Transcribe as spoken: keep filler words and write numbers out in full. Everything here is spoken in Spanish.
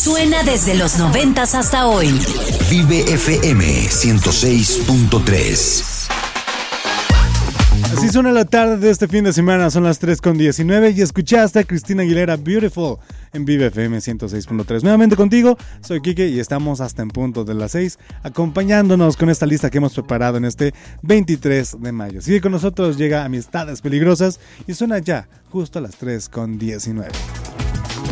Suena desde los noventas hasta hoy. Vive F M ciento seis punto tres. Así suena la tarde de este fin de semana, son las tres con diecinueve y escuchaste a Cristina Aguilera Beautiful en Vive F M ciento seis punto tres. Nuevamente contigo, soy Quique y estamos hasta en punto de las seis acompañándonos con esta lista que hemos preparado en este veintitrés de mayo. Sigue con nosotros, llega Amistades Peligrosas y suena ya justo a las tres con diecinueve.